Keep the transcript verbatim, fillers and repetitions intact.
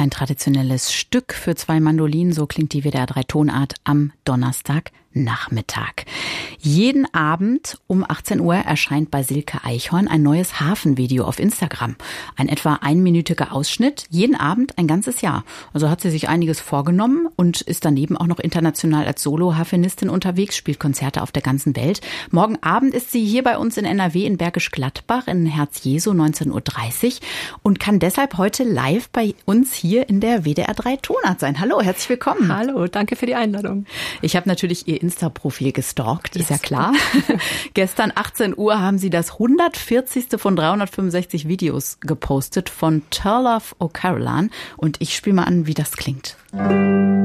Ein traditionelles Stück für zwei Mandolinen, so klingt die W D R drei Tonart am Donnerstagnachmittag. Jeden Abend um achtzehn Uhr erscheint bei Silke Eichhorn ein neues Hafenvideo auf Instagram. Ein etwa einminütiger Ausschnitt, jeden Abend ein ganzes Jahr. Also hat sie sich einiges vorgenommen und ist daneben auch noch international als Solo-Harfenistin unterwegs, spielt Konzerte auf der ganzen Welt. Morgen Abend ist sie hier bei uns in N R W in Bergisch Gladbach in Herz Jesu neunzehn Uhr dreißig und kann deshalb heute live bei uns hier in der W D R drei Tonart sein. Hallo, herzlich willkommen. Hallo, danke für die Einladung. Ich habe natürlich Ihr Insta-Profil gestalkt, yes. Ist ja klar. Gestern achtzehn Uhr haben Sie das hundertvierzigste von dreihundertfünfundsechzig Videos gepostet von Turlough O'Carolan und ich spiele mal an, wie das klingt.